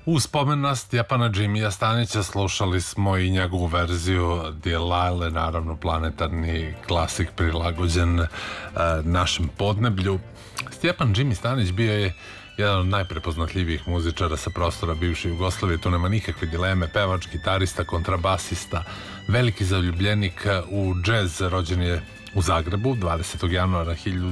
U spomen na Stjepana Džimija Stanića slušali smo i njegovu verziju Delilah, naravno planetarni klasik prilagođen našem podneblju. Stjepan Džimi Stanić bio je jedan od najprepoznatljivijih muzičara sa prostora bivše Jugoslavije, tu nema nikakve dileme, pevač, gitarista, kontrabasista, veliki zaljubljenik u džez, rođen je u Zagrebu 20. januara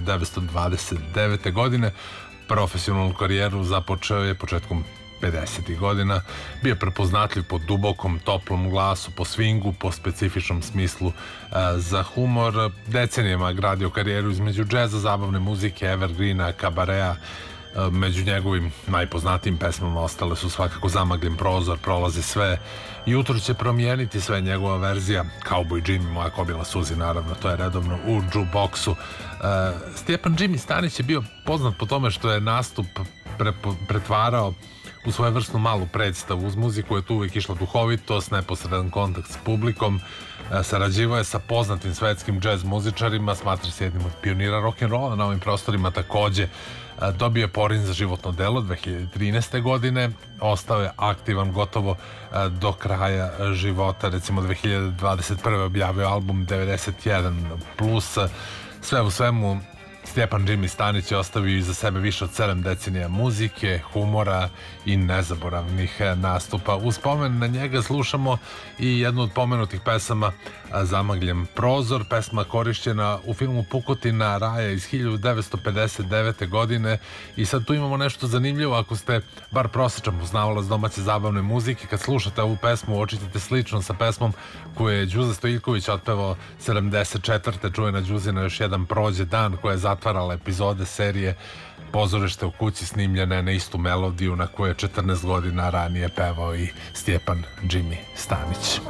1929. godine. Profesionalnu karijeru započeo je početkom 50. godina, bio je prepoznatljiv po dubokom, toplom glasu, po swingu, po specifičnom smislu za humor. Decenijama gradio karijeru između džeza, zabavne muzike, evergreena, kabarea. Među njegovim najpoznatijim pesmama ostale su svakako Zamagljen prozor, Prolazi sve, Jutro će promijeniti sve, njegova verzija Cowboy Jimmy, Moja kobila Suzi, naravno, to je redovno u jukeboxu. Stjepan Džimi Stanić je bio poznat po tome što je nastup pretvarao u svojevrsnu malu predstavu. Uz muziku je tu uvijek išla duhovitost, neposredan kontakt s publikom, sarađivao je sa poznatim svetskim džez muzičarima, smatra se jednim od pionira rock'n'rolla na ovim prostorima. Takođe dobio je porin za životno delo 2013. godine, ostao je aktivan gotovo do kraja života. Recimo 2021. objavio album 91+. Sve u svemu Stjepan Džimi Stanić je ostavio iza sebe više od 7 decenija muzike, humora i nezaboravnih nastupa. U spomen na njega slušamo i jednu od pomenutih pesama Zamagljen prozor, pesma korišćena u filmu Pukotina Raja iz 1959. godine. I sad tu imamo nešto zanimljivo, ako ste bar prosječan poznavalac domaće zabavne muzike, kad slušate ovu pesmu uočite slično sa pesmom koju je Đuza Stojiljković otpevao 74. čuvena Đuzina Još jedan prođe dan, koja je zatvarala epizode serije Pozorište u kući, snimljene na istu melodiju na koju je 14 godina ranije pevao i Stjepan Džimi Stanić.